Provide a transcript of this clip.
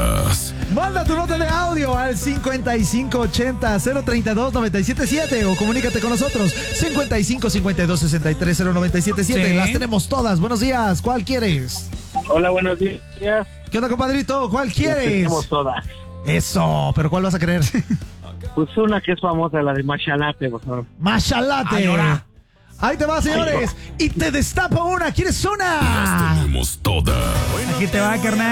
todas. Manda tu nota de audio al 5580-032-977 o comunícate con nosotros 5552-630977. Sí. Las tenemos todas. Buenos días. ¿Cuál quieres? Hola, buenos días. ¿Qué onda, compadrito? ¿Cuál Las quieres? tenemos todas. Eso, pero ¿cuál vas a querer? Pues una que es famosa, la de Machalate, por favor. Machalate. Ay, ahora. Ahí te va, señores. Y te destapa una. ¿Quieres una? Tenemos todas. Aquí te va, carnal.